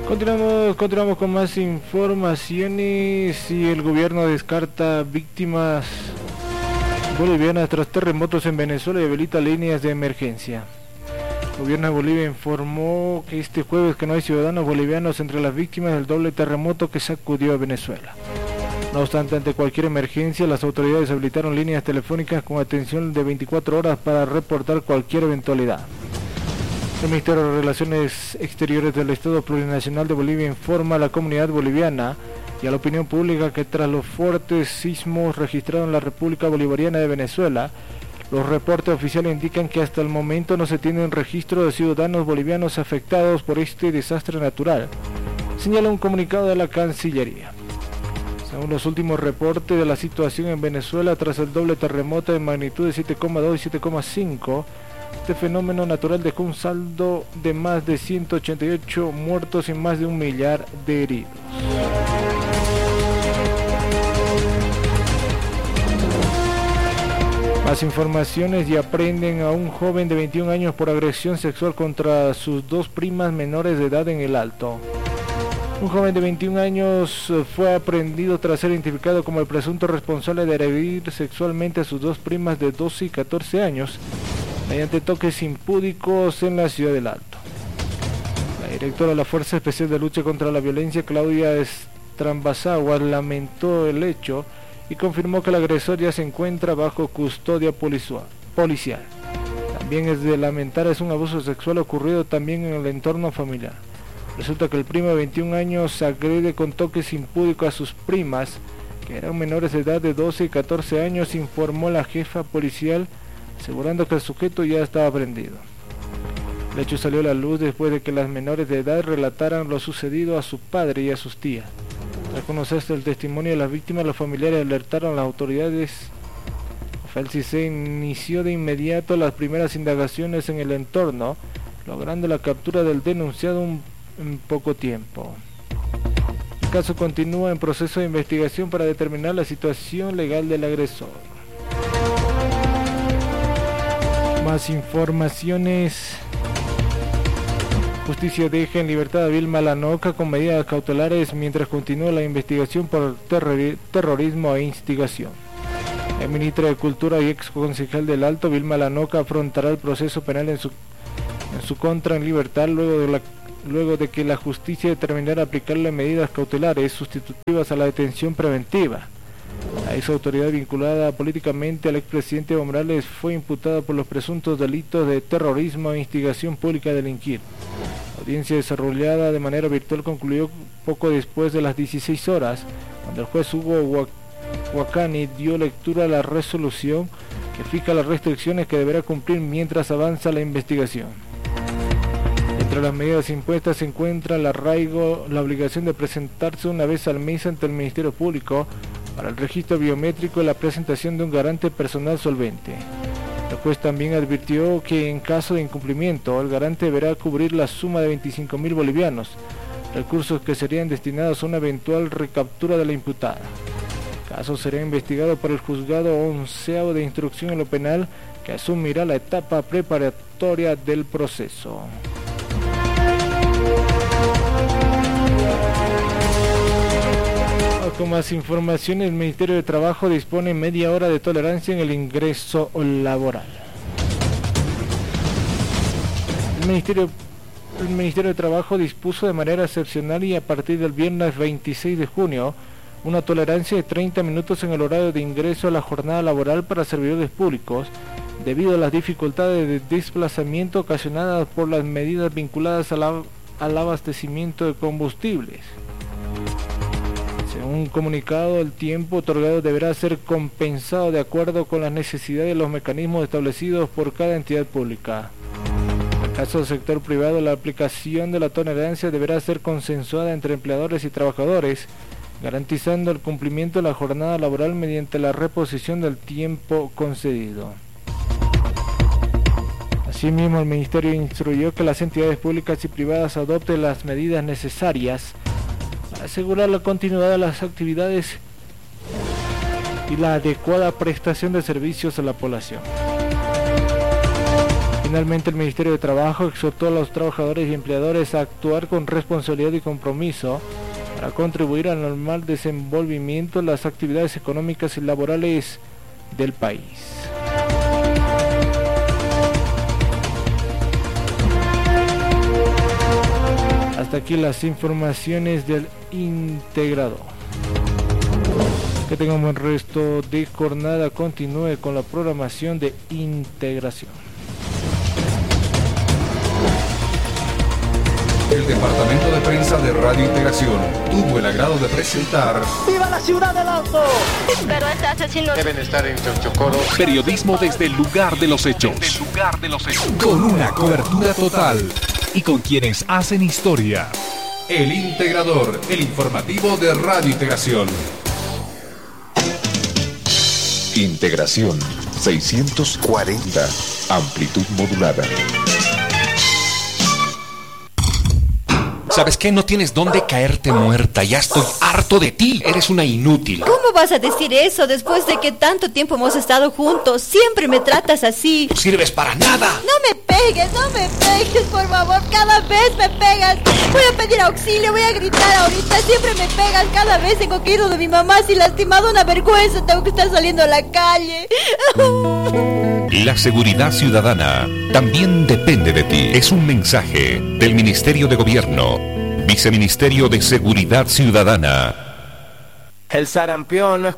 Continuamos con más informaciones. Y el gobierno descarta víctimas bolivianas tras terremotos en Venezuela y habilita líneas de emergencia. El gobierno de Bolivia informó que este jueves que no hay ciudadanos bolivianos entre las víctimas del doble terremoto que sacudió a Venezuela. No obstante, ante cualquier emergencia, las autoridades habilitaron líneas telefónicas con atención de 24 horas para reportar cualquier eventualidad. El Ministerio de Relaciones Exteriores del Estado Plurinacional de Bolivia informa a la comunidad boliviana y a la opinión pública que tras los fuertes sismos registrados en la República Bolivariana de Venezuela, los reportes oficiales indican que hasta el momento no se tienen registro de ciudadanos bolivianos afectados por este desastre natural, señala un comunicado de la Cancillería. Según los últimos reportes de la situación en Venezuela tras el doble terremoto de magnitud de 7,2 y 7,5, este fenómeno natural dejó un saldo de más de 188 muertos y más de 1 millar de heridos. Más informaciones. Y aprenden a un joven de 21 años por agresión sexual contra sus dos primas menores de edad en El Alto. Un joven de 21 años fue aprehendido tras ser identificado como el presunto responsable de agredir sexualmente a sus dos primas de 12 y 14 años mediante toques impúdicos en la ciudad del Alto. La directora de la Fuerza Especial de Lucha contra la Violencia, Claudia Estrambazáguas, lamentó el hecho y confirmó que el agresor ya se encuentra bajo custodia policial. También es de lamentar, es un abuso sexual ocurrido también en el entorno familiar. Resulta que el primo de 21 años agrede con toques impúdicos a sus primas, que eran menores de edad de 12 y 14 años, informó la jefa policial, asegurando que el sujeto ya estaba prendido. El hecho salió a la luz después de que las menores de edad relataran lo sucedido a su padre y a sus tías. Al conocerse el testimonio de las víctimas, los familiares alertaron a las autoridades. El CICE inició de inmediato las primeras indagaciones en el entorno, logrando la captura del denunciado en poco tiempo. El caso continúa en proceso de investigación para determinar la situación legal del agresor. Más informaciones. Justicia deja en libertad a Vilma Lanoca con medidas cautelares mientras continúa la investigación por terrorismo e instigación. El ministro de Cultura y ex concejal del Alto, Vilma Lanoca, afrontará el proceso penal en su contra en libertad luego de que la justicia determinara aplicarle medidas cautelares sustitutivas a la detención preventiva. La ex autoridad vinculada políticamente al expresidente Evo Morales fue imputada por los presuntos delitos de terrorismo e instigación pública a delinquir. La audiencia desarrollada de manera virtual concluyó poco después de las 16 horas, cuando el juez Hugo Huacani dio lectura a la resolución que fija las restricciones que deberá cumplir mientras avanza la investigación. Entre las medidas impuestas se encuentra el arraigo, la obligación de presentarse una vez al mes ante el Ministerio Público para el registro biométrico y la presentación de un garante personal solvente. El juez también advirtió que en caso de incumplimiento, el garante deberá cubrir la suma de 25.000 bolivianos, recursos que serían destinados a una eventual recaptura de la imputada. El caso será investigado por el juzgado 11º de instrucción en lo penal, que asumirá la etapa preparatoria del proceso. Con más información, el Ministerio de Trabajo dispone media hora de tolerancia en el ingreso laboral. El Ministerio de Trabajo dispuso de manera excepcional y a partir del viernes 26 de junio una tolerancia de 30 minutos en el horario de ingreso a la jornada laboral para servidores públicos, debido a las dificultades de desplazamiento ocasionadas por las medidas vinculadas al abastecimiento de combustibles. Según un comunicado, el tiempo otorgado deberá ser compensado de acuerdo con las necesidades y los mecanismos establecidos por cada entidad pública. En el caso del sector privado, la aplicación de la tolerancia deberá ser consensuada entre empleadores y trabajadores, garantizando el cumplimiento de la jornada laboral mediante la reposición del tiempo concedido. Asimismo, el Ministerio instruyó que las entidades públicas y privadas adopten las medidas necesarias para asegurar la continuidad de las actividades y la adecuada prestación de servicios a la población. Finalmente, el Ministerio de Trabajo exhortó a los trabajadores y empleadores a actuar con responsabilidad y compromiso para contribuir al normal desenvolvimiento de las actividades económicas y laborales del país. Hasta aquí las informaciones del Integrador. Que tenga un buen resto de jornada. Continúe con la programación de Integración. El Departamento de Prensa de Radio Integración tuvo el agrado de presentar ¡Viva la ciudad del Alto! Pero este asesino deben estar en Chocoró. Periodismo desde el lugar de los hechos. Con una cobertura total Y con quienes hacen historia. El Integrador, el informativo de Radio Integración. Integración 640, amplitud modulada. ¿Sabes qué? No tienes dónde caerte muerta. Ya estoy harto de ti. Eres una inútil. ¿Cómo vas a decir eso después de que tanto tiempo hemos estado juntos? Siempre me tratas así. No sirves para nada. No me pegues, por favor. Cada vez me pegas. Voy a pedir auxilio, voy a gritar ahorita. Siempre me pegas. Cada vez tengo que ir donde mi mamá. Si lastimado, una vergüenza. Tengo que estar saliendo a la calle. La seguridad ciudadana también depende de ti. Es un mensaje del Ministerio de Gobierno, Viceministerio de Seguridad Ciudadana. El sarampión no es